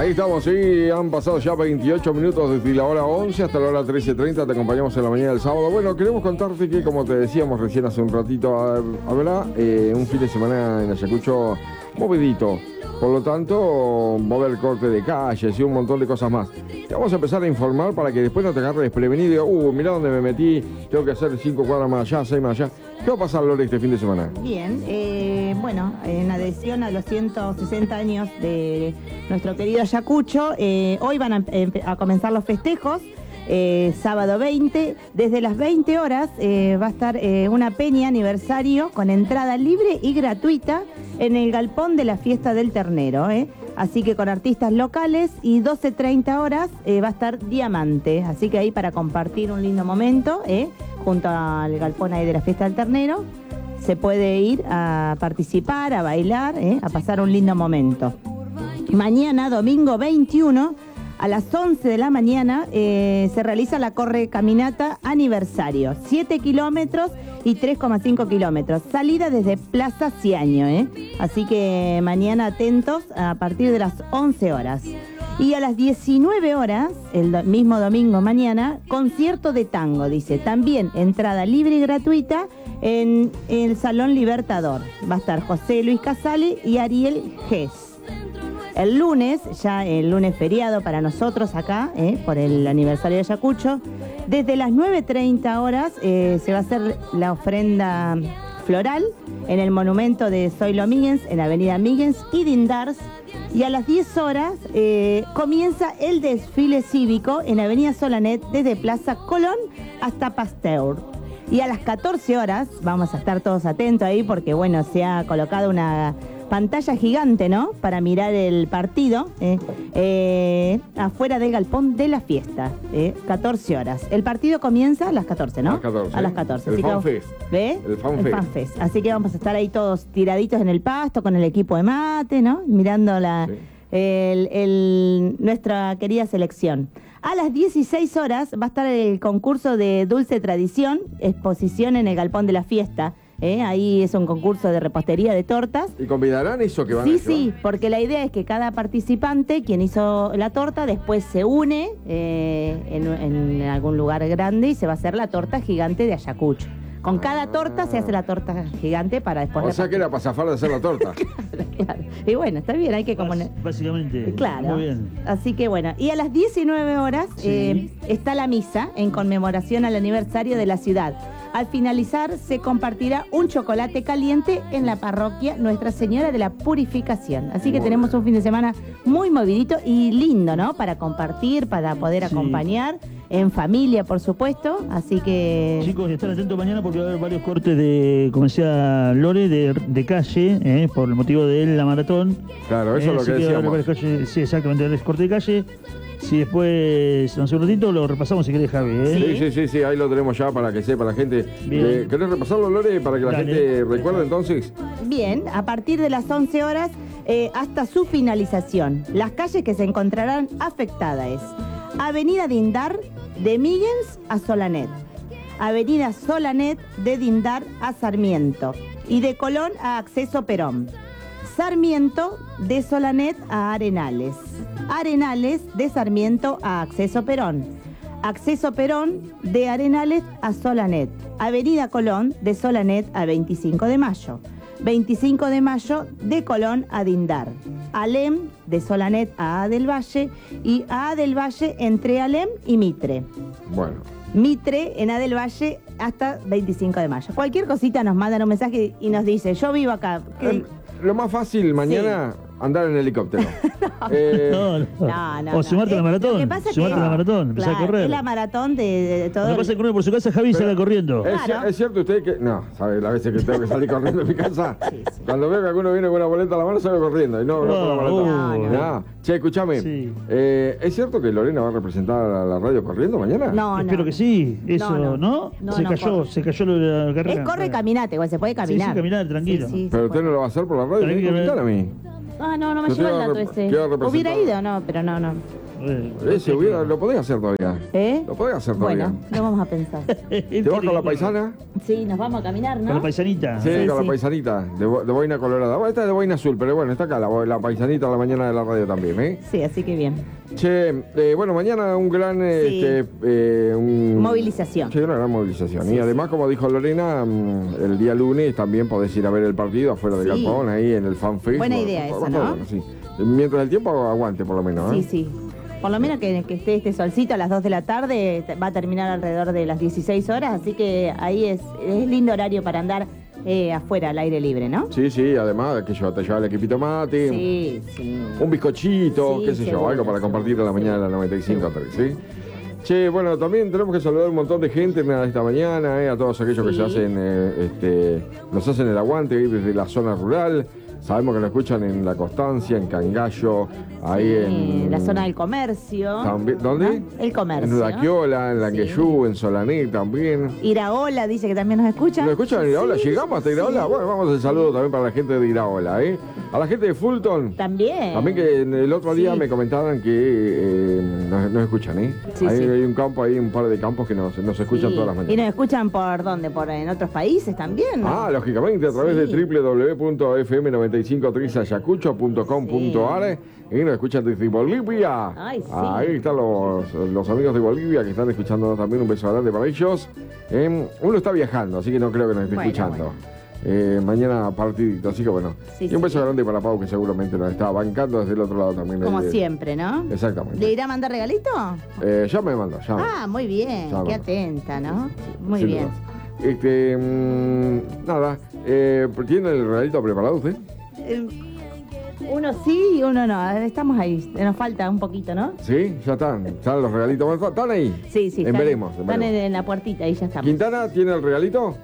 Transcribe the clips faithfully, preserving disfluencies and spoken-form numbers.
Ahí estamos, sí, han pasado ya veintiocho minutos desde la hora once hasta la hora trece treinta, te acompañamos en la mañana del sábado. Bueno, queremos contarte que, como te decíamos recién hace un ratito, habrá eh, un fin de semana en Ayacucho movidito. Por lo tanto, va a haber corte de calles y un montón de cosas más. Te vamos a empezar a informar para que después no te agarres desprevenido y digas, uh, mirá dónde me metí, tengo que hacer cinco cuadras más allá, seis más allá. ¿Qué va a pasar, Lore, este fin de semana? Bien, eh, bueno, en adhesión a los ciento sesenta años de nuestro querido Ayacucho, eh, hoy van a, a comenzar los festejos. Eh, sábado veinte, desde las veinte horas eh, va a estar eh, una peña aniversario con entrada libre y gratuita en el galpón de la fiesta del ternero, eh. Así que con artistas locales, y doce treinta horas eh, va a estar Diamante, así que ahí para compartir un lindo momento eh, junto al galpón ahí de la fiesta del ternero se puede ir a participar, a bailar, eh, a pasar un lindo momento. Mañana, domingo veintiuno, a las once de la mañana eh, se realiza la corre caminata aniversario, siete kilómetros y tres coma cinco kilómetros, salida desde Plaza Ciaño, ¿eh? Así que mañana atentos a partir de las once horas. Y a las diecinueve horas, el do- mismo domingo mañana, concierto de tango, dice, también entrada libre y gratuita en el Salón Libertador. Va a estar José Luis Casale y Ariel Gess. El lunes, ya el lunes feriado para nosotros acá, eh, por el aniversario de Ayacucho, desde las nueve treinta horas eh, se va a hacer la ofrenda floral en el monumento de Zoilo Míguez, en Avenida Míguez y Dindars, y a las diez horas eh, comienza el desfile cívico en Avenida Solanet desde Plaza Colón hasta Pasteur. Y a las catorce horas, vamos a estar todos atentos ahí porque bueno, se ha colocado una pantalla gigante, ¿no? Para mirar el partido eh, eh, afuera del galpón de la fiesta, eh, catorce horas. El partido comienza a las catorce, ¿no? A las catorce. A las catorce. El Así Fan que, Fest. ¿ve? El Fan el Fest. Fan Fest. Así que vamos a estar ahí todos tiraditos en el pasto con el equipo de mate, ¿no? Mirando la, Sí. el, el, nuestra querida selección. A las dieciséis horas va a estar el concurso de Dulce Tradición, exposición en el galpón de la fiesta. ¿Eh? Ahí es un concurso de repostería de tortas. ¿Y convidarán eso que van Sí, a llevar? sí, porque la idea es que cada participante, quien hizo la torta, después se une eh, en, en algún lugar grande y se va a hacer la torta gigante de Ayacucho. Con cada torta se hace la torta gigante para después... O sea que era para zafar de hacer la torta. Claro. Y bueno, está bien, hay que como... Bás- Básicamente. Claro. Muy bien. Así que bueno, y a las diecinueve horas Sí. eh, está la misa en conmemoración al aniversario de la ciudad. Al finalizar se compartirá un chocolate caliente en la parroquia Nuestra Señora de la Purificación. Así que Muy tenemos bien. un fin de semana muy movidito y lindo, ¿no? Para compartir, para poder Sí. acompañar, en familia, por supuesto. Así que... Chicos, estén atentos mañana porque va a haber varios cortes de, como decía Lore, de, de calle, eh, por el motivo de la maratón. Claro, eso Eh, es lo así que va a haber decíamos. varios calles- sí, exactamente, el corte de calle. Si después, no sé, un ratito, lo repasamos si querés, Javi. ¿eh? Sí, sí, sí, sí, ahí lo tenemos ya para que sepa la gente. Bien. Eh, ¿Querés repasarlo, Lore, para que la Dale. gente recuerde entonces? Bien, a partir de las once horas eh, hasta su finalización. Las calles que se encontrarán afectadas es Avenida Dindar de Míguez a Solanet, Avenida Solanet de Dindar a Sarmiento y de Colón a Acceso Perón, Sarmiento de Solanet a Arenales, Arenales de Sarmiento a Acceso Perón, Acceso Perón de Arenales a Solanet, Avenida Colón de Solanet a veinticinco de mayo, veinticinco de mayo de Colón a Dindar, Alem de Solanet a A del Valle y a A del Valle entre Alem y Mitre. Bueno. Mitre en A del Valle hasta veinticinco de mayo. Cualquier cosita nos mandan un mensaje y nos dice, yo vivo acá. ¿Qué? Eh, lo más fácil mañana, andar en helicóptero. Eh, No, no. No, no, o no. sumarte a la Eh, maratón. lo que pasa es Sumarte que- a la maratón, empezar Claro, a correr. es la maratón de, de todo. Lo que pasa es que uno por su casa, Javi, y Pero- sale corriendo. ¿Es, Claro. es cierto usted que.? No, ¿sabe las veces que tengo que salir corriendo de mi casa? Cuando veo que alguno viene con una boleta a la mano, salgo corriendo. Y no, no con la Oh, boleta. no, no. No. Che, escúchame. Sí. Eh, ¿Es cierto que Lorena va a representar a la radio corriendo mañana? No, no. Espero que sí. Eso, No, ¿no? no. No, se no, cayó, corre. se cayó lo de la carrera. Es corre y caminate, igual se puede Sí, caminar. sí, caminar, tranquilo. Sí, sí, Pero se usted puede. no lo va a hacer por la radio, tiene que Tranquilo. invitar a mí. Ah, no, no me Yo te lleva el iba a dato rep- ese. te iba a representar. Hubiera ido, no, pero no, no. Eh, Ese hubiera, lo podés hacer todavía. ¿Eh? Lo podés hacer todavía. Bueno, lo vamos a pensar. ¿Te vas con la paisana? Sí, nos vamos a caminar, ¿no? Con la paisanita. Sí, Sí, con sí. la paisanita, de, bo- de boina colorada. Bueno, esta es de boina azul, pero bueno, está acá la, bo- la paisanita a la mañana de la radio también, ¿eh? Sí, así que bien. Che, eh, bueno, mañana un gran... Sí. Este, eh, un- Movilización. Sí, una gran movilización. Sí, y además, como dijo Lorena, mm, el día lunes también podés ir a ver el partido afuera de Sí. Galpón, ahí en el FanFest. Buena Bueno, idea va- esa, va a estar ¿no? bueno, sí. Mientras el tiempo aguante, por lo menos, ¿eh? Sí, sí. Por lo menos que, que esté este solcito a las dos de la tarde, te- va a terminar alrededor de las dieciséis horas, así que ahí es, es lindo horario para andar eh, afuera, al aire libre, ¿no? Sí, sí, además que yo te lleva el equipito mate, Sí, sí. un bizcochito, Sí, qué sé yo, seguro, algo para compartir a la mañana de la noventa y cinco seguro. tres, ¿sí? Che, bueno, también tenemos que saludar a un montón de gente nada, esta mañana, eh, a todos aquellos que Sí. se hacen, eh, este, nos hacen el aguante ahí desde la zona rural. Sabemos que lo escuchan en La Constancia, en Cangallo, ahí Sí, en... la zona del comercio. También- ¿Dónde? ¿No? El comercio. En Udaquiola, en Langueyú, Sí. en Solané también. Iraola dice que también nos escucha. ¿Lo escuchan en Iraola? Sí, ¿Llegamos hasta Iraola? sí. Bueno, vamos al saludo también para la gente de Iraola, ¿eh? A la gente de Fulton. También. También que el otro día Sí. me comentaban que eh, nos, nos escuchan, ¿eh? Sí, hay, sí. hay un campo ahí, un par de campos que nos, nos escuchan Sí. todas las Y nos mañanas. escuchan por dónde, por en otros países también, ¿no? Ah, lógicamente, a través Sí. de w w w punto f m noventa y cinco tres ayacucho punto com punto a r y nos escuchan desde Bolivia. Ay, sí. Ahí están los, los amigos de Bolivia que están escuchando también. Un beso grande para ellos. Eh, uno está viajando, así que no creo que nos esté Bueno, escuchando. bueno. Eh, mañana partidito, así que bueno. Sí, y un sí. beso grande para Pau, que seguramente nos está bancando desde el otro lado también. Como ahí de- siempre, ¿no? Exactamente. ¿Le irá a mandar regalito? Eh, ya me mandó, ya. me- Ah, muy bien. Ya, Qué bueno. atenta, ¿no? Muy sin bien. dudas. Este, mm, nada, eh, ¿tiene el regalito preparado usted? Eh, Uno sí y uno no. Estamos ahí. Nos falta un poquito, ¿no? Sí, ya están. Están los regalitos. ¿Están ahí? Sí, sí. En están- veremos, en Están veremos. en, en la puertita y ya estamos. ¿Quintana tiene el regalito?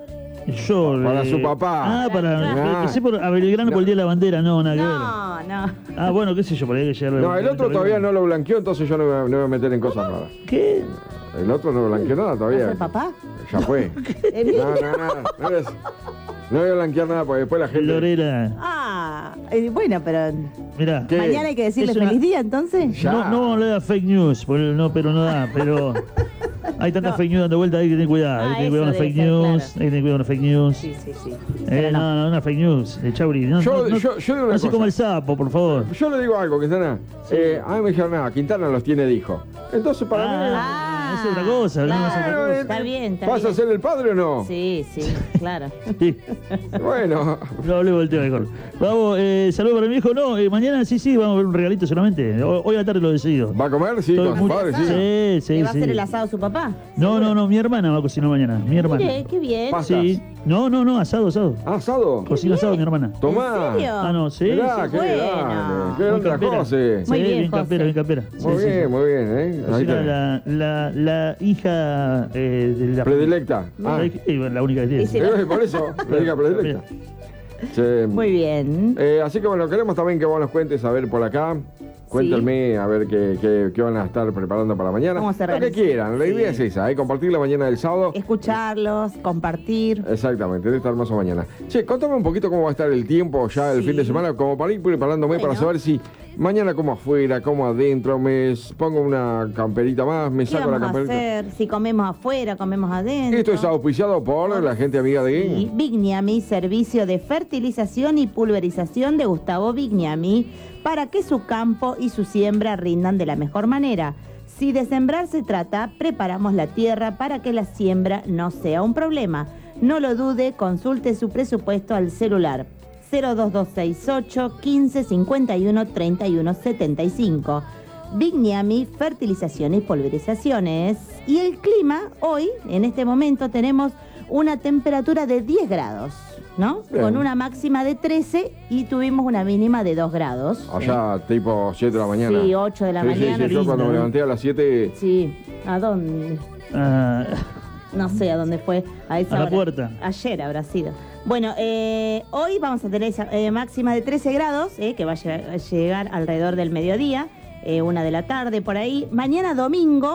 Yo, Para eh, su papá. Ah, para. Ah. Pensé por a Belgrano por el día de la bandera, no, nada que ver. No, no. Ah, bueno, qué sé yo, por ahí que llegar. No, el otro todavía no lo blanqueó, entonces yo no me, no me voy a meter en cosas raras. ¿Qué? El otro no blanqueó nada ¿Va a todavía. ser papá? Ya fue. Eh, No, no, no. No, es- no voy a blanquear nada porque después la gente. Lorena, Ah, eh, bueno, pero mirá. ¿Qué? mañana hay que decirle Es una- feliz día, entonces. Ya. No, no vamos a hablar de fake news, porque no, pero no da, pero hay tantas fake news dando vuelta, hay que tener cuidado, hay Ah, que tener cuidado con eso las fake debe ser, news, claro. hay que tener cuidado con las fake news. Sí, sí, sí. Eh, Pero no, no, una fake news, de Chauri. No, Yo- no, no, yo- yo digo una no se cosa. coma el sapo, por favor. Yo le digo algo, Quintana. Eh, a mí me dijeron nada, Quintana los tiene de hijo. Entonces para mí. Ah, eso es otra cosa, no, es otra claro, cosa. está bien, está ¿Vas bien. a ser el padre o no? Sí, sí, claro. Sí. Bueno. No hablemos del tema mejor. Vamos, eh, saludos para mi hijo. No, eh, mañana sí, sí, vamos a ver un regalito solamente. Hoy, hoy a la tarde lo decido. ¿Va a comer? Sí, Estoy con su muy- padre, sí. Sí, sí, ¿Le va a sí. hacer el asado a su papá? No, no, no, mi hermana va a cocinar mañana. Mi hermana. Mire, qué bien. Pa- Sí. No, no, no, asado, asado. Ah, ¿asado? Cocina asado mi hermana. Tomá. ¿En serio? Ah, no, sí. Mirá, sí, qué bueno. grande. Qué Muy grande la campera. José. Muy Sí, bien, bien José. campera, bien campera. Muy Sí, sí, bien, sí. muy bien, ¿eh? Ahí Cocina tenés. la, la, la hija eh, de la... Predilecta. La, Ah, hija- eh, la única que tiene. Y si- eh, por eso, le diga predilecta. Che, Muy bien. eh, así que bueno, queremos también que vos nos cuentes, a ver, por acá. Cuéntenme, a ver qué, qué, qué van a estar preparando para mañana. ¿Cómo se Lo que realiza? quieran, la Sí. idea es esa, ¿eh? Compartir la mañana del sábado. Escucharlos, compartir. Exactamente, de esta hermosa mañana. Che, contame un poquito cómo va a estar el tiempo ya el Sí. fin de semana, como para ir preparándome Bueno. para saber si mañana como afuera, como adentro, me s- pongo una camperita más, me ¿Qué saco la vamos a camperita. hacer? Si comemos afuera, comemos adentro. Esto es auspiciado por la gente amiga de Sí, Vigniami, servicio de fertilización y pulverización de Gustavo Vigniami, para que su campo y su siembra rindan de la mejor manera. Si de sembrar se trata, preparamos la tierra para que la siembra no sea un problema. No lo dude, consulte su presupuesto al celular cero dos dos seis ocho, quince, cincuenta y uno, treinta y uno, setenta y cinco. Vigniami, fertilizaciones y pulverizaciones. Y el clima, hoy, en este momento, tenemos una temperatura de diez grados, ¿no? Bien. Con una máxima de trece y tuvimos una mínima de dos grados. Allá tipo siete de la mañana. Sí, ocho de la Sí, sí, mañana. sí, yo cuando me Linda, ¿no? levanté a las siete, Sí, ¿a dónde? Ah, No sé a dónde fue. A, esa A la hora. puerta. Ayer habrá sido. Bueno, eh, hoy vamos a tener esa eh, máxima de trece grados, eh, que va a llegar, a llegar alrededor del mediodía, eh, una de la tarde por ahí. Mañana domingo,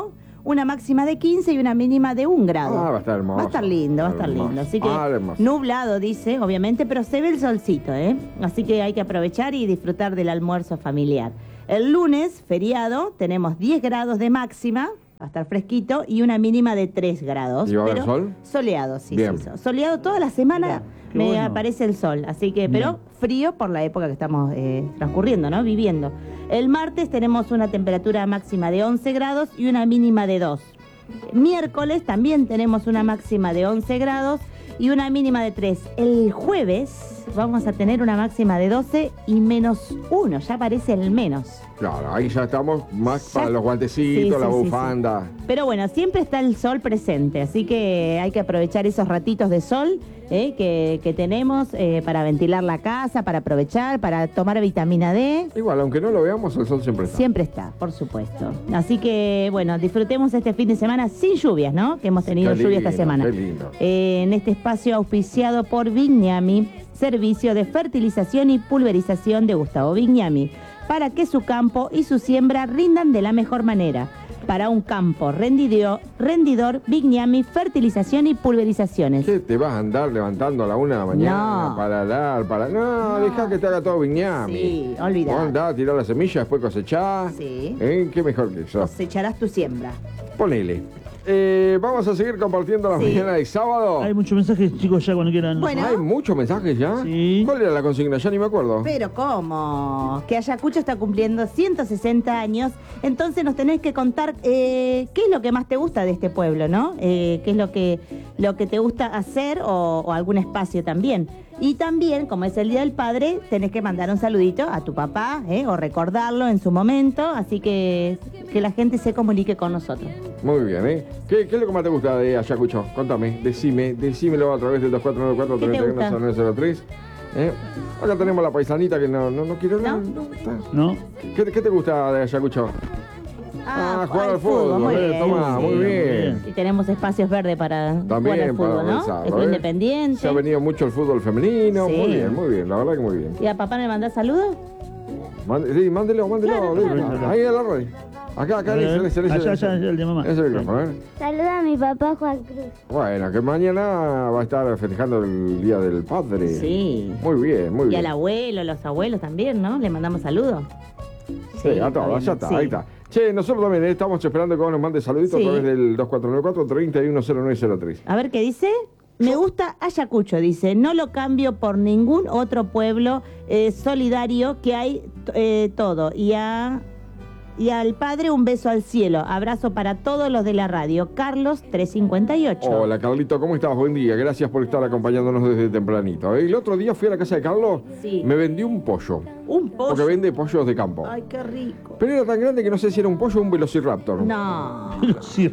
una máxima de quince y una mínima de un grado. Ah, va a estar hermoso. Va a estar lindo, va a estar Hermoso. lindo. Así que Ah, hermoso. nublado, dice, obviamente, pero se ve el solcito, ¿eh? Así que hay que aprovechar y disfrutar del almuerzo familiar. El lunes, feriado, tenemos diez grados de máxima, va a estar fresquito, y una mínima de tres grados. ¿Y va a haber pero sol? Soleado, sí, Bien. sí. Soleado toda la semana. Qué Me bueno. aparece el sol, así que, pero Bien. frío por la época que estamos eh, transcurriendo, ¿no? Viviendo. El martes tenemos una temperatura máxima de once grados y una mínima de dos. Miércoles también tenemos una máxima de once grados y una mínima de tres. El jueves vamos a tener una máxima de doce y menos uno, ya aparece el menos. Claro, ahí ya estamos más Ya- para los guantecitos, Sí, la sí, sí, bufanda. Pero bueno, siempre está el sol presente, así que hay que aprovechar esos ratitos de sol eh, que, que tenemos eh, para ventilar la casa, para aprovechar, para tomar vitamina D. Igual, aunque no lo veamos, el sol siempre está. Siempre está, por supuesto. Así que, bueno, disfrutemos este fin de semana sin lluvias, ¿no? Que hemos tenido Qué lluvia esta lindo, semana. qué lindo. Eh, en este espacio auspiciado por Vignami, servicio de fertilización y pulverización de Gustavo Vignami, para que su campo y su siembra rindan de la mejor manera. Para un campo rendido, rendidor, Vignami, fertilización y pulverizaciones. ¿Qué te vas a andar levantando a la una de la mañana No. para dar, para... No, No. deja que te haga todo Viñami. Sí, olvidate. Vos andá a tirar la semilla, después cosechar. Sí. ¿Eh? ¿Qué mejor que eso? Cosecharás tu siembra. Ponele. Eh, vamos a seguir compartiendo la Sí. mañana de sábado. Hay muchos mensajes, chicos, ya cuando quieran. Bueno. ¿Hay muchos mensajes ya? Sí. ¿Cuál era la consigna? Ya ni me acuerdo. Pero ¿cómo? Que Ayacucho está cumpliendo ciento sesenta años, entonces nos tenés que contar eh, qué es lo que más te gusta de este pueblo, ¿no? Eh, qué es lo que, lo que te gusta hacer o, o algún espacio también. Y también, como es el Día del Padre, tenés que mandar un saludito a tu papá, ¿eh? O recordarlo en su momento, así que que la gente se comunique con nosotros. Muy bien, ¿eh? ¿Qué, qué es lo que más te gusta de Ayacucho? Contame, decime, decímelo a través del dos cuatro nueve cuatro, ¿Qué te tres uno cero nueve cero tres. ¿Eh? Acá tenemos la paisanita que no, no, no quiere hablar. ¿No? No, está. ¿No? ¿Qué, ¿Qué te gusta de Ayacucho? Ah, jugar al fútbol, muy eh, bien. toma, muy bien. Y tenemos espacios verdes para jugar También al para fútbol, ¿no? avanzar, Estoy ¿eh? independiente. Se ha venido mucho el fútbol femenino. Sí. Muy bien, muy bien, la verdad que muy bien. ¿Y a papá le mandás saludos? Mande- sí, mándelo, mándelo. Claro, dile. claro. Ahí a la radio. Acá, acá, A ver, ese, ese, ese, allá, ese. allá, el de mamá. Ese micrófono, ¿eh? Saluda a mi papá Juan Cruz. Bueno, que mañana va a estar festejando el Día del Padre. Sí. Muy bien, muy Y bien. al abuelo, los abuelos también, ¿no? Le mandamos saludos. Sí, a todos, ya está, sí. ahí está. Che, nosotros también eh, estamos esperando que vos nos mandes saluditos Sí. a través del dos cuatro nueve cuatro, tres uno cero nueve cero tres. A ver qué dice. Me gusta Ayacucho, dice. No lo cambio por ningún otro pueblo eh, solidario que hay eh, todo. Y a... Y al padre un beso al cielo. Abrazo para todos los de la radio. Carlos trescientos cincuenta y ocho. Hola, Carlito, ¿cómo estás? Buen día, gracias por estar acompañándonos desde tempranito. El otro día fui a la casa de Carlos, Sí. me vendió un pollo, Un pollo. porque vende pollos de campo. Ay, qué rico. Pero era tan grande que no sé si era un pollo o un velociraptor. No. Sí.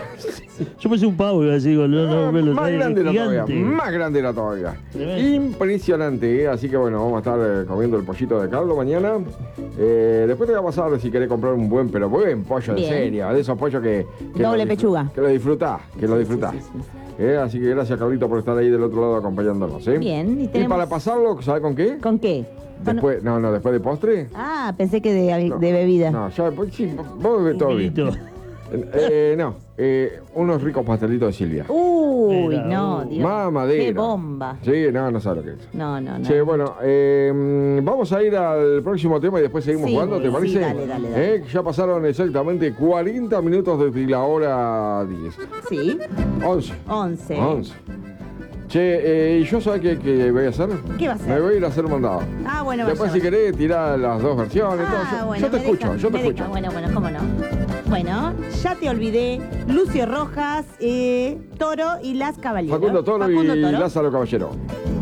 Yo pensé un pavo, iba a decir, no, no, Ah, me lo más trae grande era todavía, gigante. más grande era todavía. Tremendo. Impresionante, ¿eh? Así que bueno, vamos a estar eh, comiendo el pollito de Carlos mañana. Eh, después te voy a pasar si querés comprar un buen, pero buen pollo, Bien. en serio, de esos pollos que... que Doble lo disfr- pechuga. Que lo disfrutás, que lo disfrutás. sí, sí, Eh, así que gracias, Carlito, por estar ahí del otro lado acompañándonos, ¿eh? Bien, y Y tenemos- para pasarlo, ¿sabes con qué? ¿Con qué? Con- Después, no, no, después de postre. Ah, pensé que de, No. de bebida. No, ya, pues, sí, vos bebés Un todo bien. vinito. Eh, no, eh, unos ricos pastelitos de Silvia. Uy, Mira, no, uh. Dios. Mamadera. Qué bomba. Sí, no, no sabes lo que es. No, no, no. Che, bueno, eh, mm, vamos a ir al próximo tema y después seguimos Sí, jugando, ¿te sí, parece? dale, dale, dale. Eh, ya pasaron exactamente cuarenta minutos desde la hora diez. Sí, once. once. once. Che, eh, ¿y yo sabés qué, qué voy a hacer? ¿Qué va a hacer? Me voy a ir a hacer un mandado. Ah, bueno, Después, vaya, si vaya. querés, tirar las dos versiones. todo. Ah, Yo, bueno, yo te me escucho, deja- yo te me escucho. deja. Bueno, bueno, cómo no. Bueno, ya te olvidé. Lucio Rojas, eh, Toro y Las Caballeros. Facundo Toro Facundo y Toro. Lázaro Caballero.